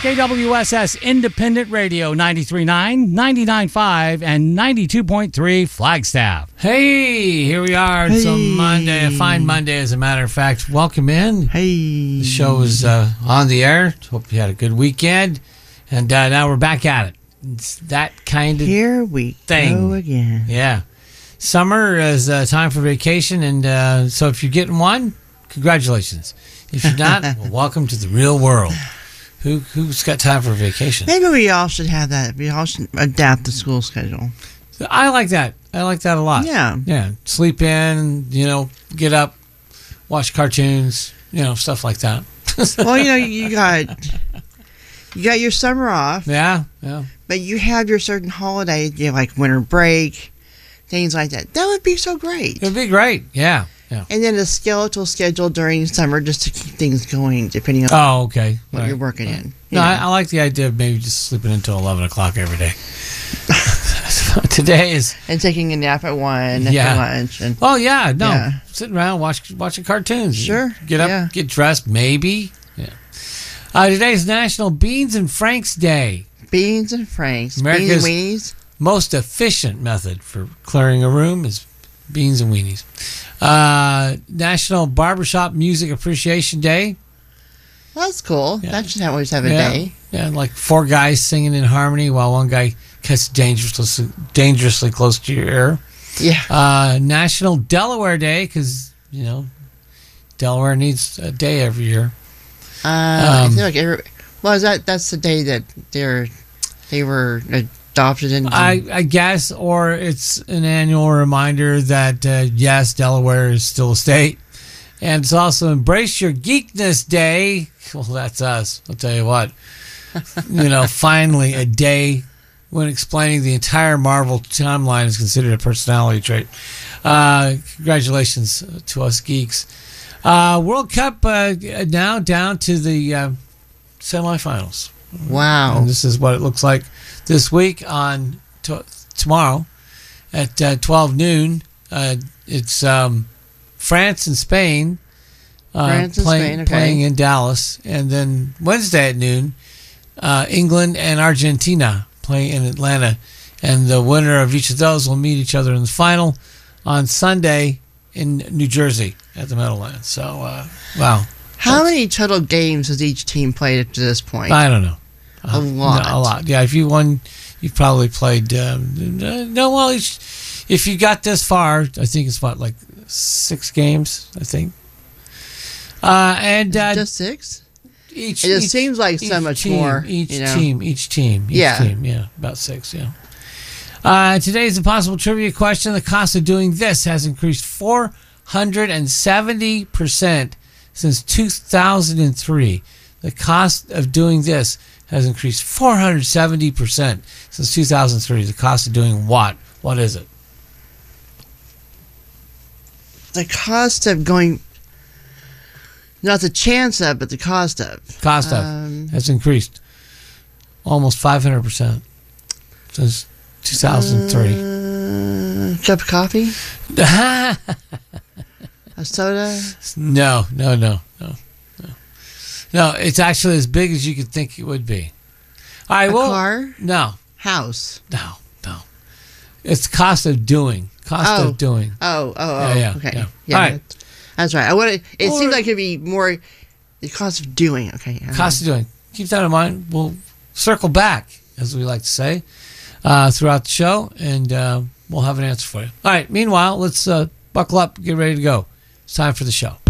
KWSS Independent Radio 93.9, 99.5, and 92.3 Flagstaff. Hey, here we are. It's a Monday, a fine Monday, as a matter of fact. Welcome in. Hey. The show is on the air. Hope you had a good weekend. And now we're back at it. It's that kind of Here we thing. go again. Yeah. Summer is time for vacation, and so if you're getting one, congratulations. If you're not, well, welcome to the real world. Who's got time for vacation? Maybe we all should have that. We all should adapt the school schedule. I like that. I like that a lot. Yeah. Yeah. Sleep in, get up, watch cartoons, stuff like that. Well, you got your summer off. Yeah. But you have your certain holidays, like winter break, things like that. That would be so great. It'd be great. Yeah. And then a skeletal schedule during summer just to keep things going, depending on what you're working in. No, I like the idea of maybe just sleeping until 11 o'clock every day. Today is... And taking a nap at 1 after lunch. Sitting around watching cartoons. Sure. Get up, get dressed, maybe. Yeah. Today is National Beans and Franks Day. Beans and Franks. America's beans and weenies. Most efficient method for clearing a room is beans and weenies. National Barbershop Music Appreciation Day. Well, that's cool. Yeah. That should always have a day. Yeah, like 4 guys singing in harmony while one guy gets dangerously close to your ear. Yeah. National Delaware Day, because, Delaware needs a day every year. I feel like that's the day that they were adopted into. I guess, or it's an annual reminder that yes, Delaware is still a state, and it's also Embrace Your Geekness Day. Well, that's us. I'll tell you what. Finally, a day when explaining the entire Marvel timeline is considered a personality trait. Congratulations to us geeks. World Cup now down to the semifinals. Wow. And this is what it looks like this week on tomorrow at 12 noon. It's France and Spain playing in Dallas. And then Wednesday at noon, England and Argentina playing in Atlanta. And the winner of each of those will meet each other in the final on Sunday in New Jersey at the Meadowlands. So, wow. How many total games has each team played up to this point? I don't know. A lot. No, a lot. Yeah, if you won, you've probably played. If you got this far, I think it's like 6 games. I think. And just 6. It just seems like so much more. Each team. Yeah, about 6. Yeah. Today's impossible trivia question: the cost of doing this has increased 470% since 2003. The cost of doing this has increased 470% since 2003. The cost of doing what? What is it? The cost of going... Not the chance of, but the cost of. Cost of has increased almost 500% since 2003. Cup of coffee? A soda? No. No, it's actually as big as you could think it would be. All right, car? No. House? No. It's cost of doing. Of doing. Oh. Yeah. Okay. Yeah. All right. That's right. It seems like it'd be more the cost of doing. Okay. Cost of doing. Keep that in mind. We'll circle back, as we like to say, throughout the show, and we'll have an answer for you. All right. Meanwhile, let's buckle up, get ready to go. It's time for the show.